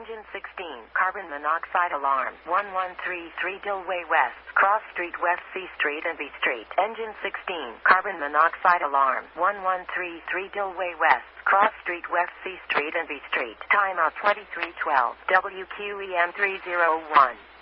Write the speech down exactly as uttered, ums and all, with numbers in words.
Engine sixteen, carbon monoxide alarm. one one three three Dillway West, Cross Street West, C Street and B Street. Engine sixteen, carbon monoxide alarm. one one three three Dillway West, Cross Street West, C Street and B Street. Timeout twenty-three twelve. W Q E M three oh one.